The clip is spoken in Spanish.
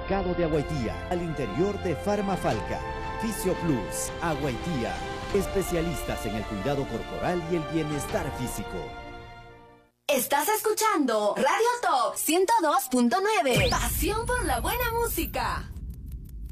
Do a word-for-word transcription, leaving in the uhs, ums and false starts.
supermercado de Aguaitía, al interior de Farmafalca. Fisio Plus, Aguaitía, especialistas en el cuidado corporal y el bienestar físico. Estás escuchando Radio Top ciento dos punto nueve. Pasión por la buena música.